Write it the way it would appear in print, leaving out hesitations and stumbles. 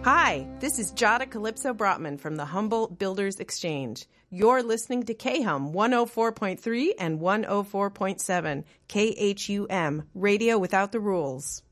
Hi, this is Jada Calypso Brotman from the Humboldt Builders Exchange. You're listening to KHUM 104.3 and 104.7, KHUM, Radio Without the Rules.